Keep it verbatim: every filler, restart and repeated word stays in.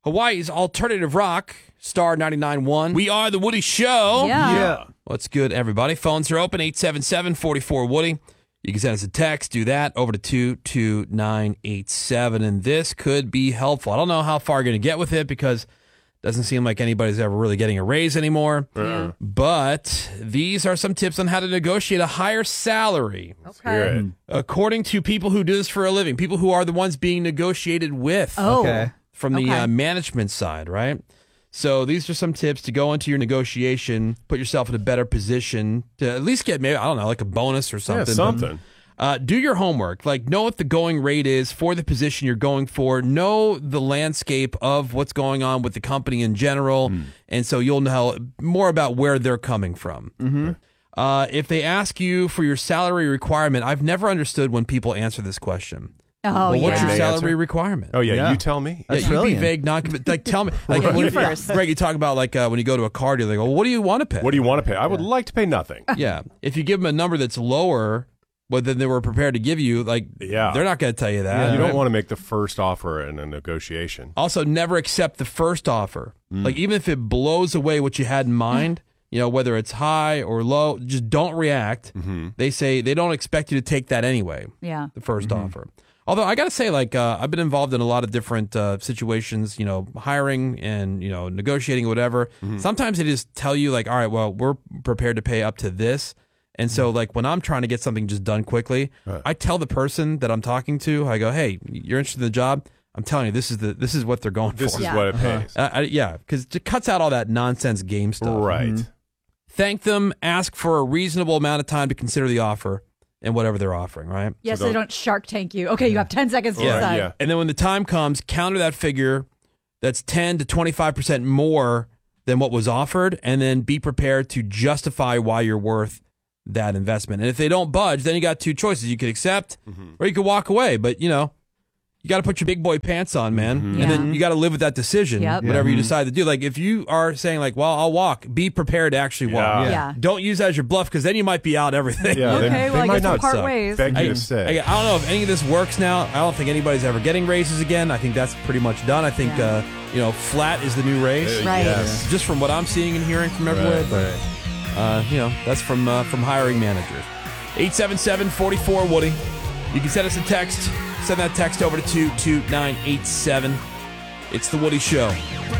Hawaii's alternative rock, Star ninety-nine point one. We are the Woody Show. Yeah. Yeah. What's good, everybody? Phones are open, eight seven seven, four four, Woody. You can send us a text, do that, over to two two nine eight seven, and this could be helpful. I don't know how far you're going to get with it because it doesn't seem like anybody's ever really getting a raise anymore. Yeah. But these are some tips on how to negotiate a higher salary. Okay. According to people who do this for a living, people who are the ones being negotiated with Oh. Okay. from the Okay. uh, management side, right? So these are some tips to go into your negotiation, put yourself in a better position to at least get maybe, I don't know, like a bonus or something. Yeah, something. Uh, do your homework. Like, know what the going rate is for the position you're going for. Know the landscape of what's going on with the company in general. Mm. And so you'll know more about where they're coming from. Mm-hmm. Uh, if they ask you for your salary requirement, I've never understood when people answer this question. Oh, well, yeah. what's your They salary answer? requirement? Oh, yeah, Yeah. you tell me. That's yeah, you be brilliant. vague, non like tell me. Like Yeah, you what- first. Greg, you talk about like uh, when you go to a car dealer, they go, well, "What do you want to pay?" What do you want to pay? I would like to pay nothing. Yeah, if you give them a number that's lower, but then they were prepared to give you, like, Yeah. they're not going to tell you that. You right? don't want to make the first offer in a negotiation. Also, never accept the first offer. Mm. Like, even if it blows away what you had in mind, you know, whether it's high or low, just don't react. Mm-hmm. They say they don't expect you to take that anyway. Yeah. The 1st Mm-hmm. offer. Although I got to say, like, uh, I've been involved in a lot of different uh, situations, you know, hiring and, you know, negotiating or whatever. Mm-hmm. Sometimes they just tell you, like, all right, well, we're prepared to pay up to this. And so, like, when I'm trying to get something just done quickly, Right. I tell the person that I'm talking to, I go, hey, you're interested in the job? I'm telling you, this is the this is what they're going This for. is Yeah. what it pays. Uh, I, yeah, because it cuts out all that nonsense game stuff. Right. Thank them, ask for a reasonable amount of time to consider the offer and whatever they're offering, right? Yes, So they don't- don't Shark Tank you. Okay, you have ten seconds to Right, decide. yeah. And then when the time comes, counter that figure that's ten to twenty-five percent more than what was offered, and then be prepared to justify why you're worth that investment. And if they don't budge, then you got two choices. You could accept or you could walk away. But, you know, you got to put your big boy pants on, man. Mm-hmm. And then Yeah. you got to live with that decision, Yep. whatever you decide to do. Like, if you are saying, like, well, I'll walk, be prepared to actually walk. Yeah. Yeah. Yeah. Don't use that as your bluff because then you might be out everything. Yeah, they, Okay, they well, I might guess we'll not part suck. ways. beg you I, to stay. I, I don't know if any of this works now. I don't think anybody's ever getting raises again. I think that's pretty much done. I think, Yeah. uh, you know, flat is the new raise. Uh, Right. Yes. Just from what I'm seeing and hearing from everywhere. Right, But, right. uh, you know, that's from uh, from hiring managers. eight seven seven, four four, Woody. You can send us a text. Send that text over to two two nine eight seven. It's The Woody Show.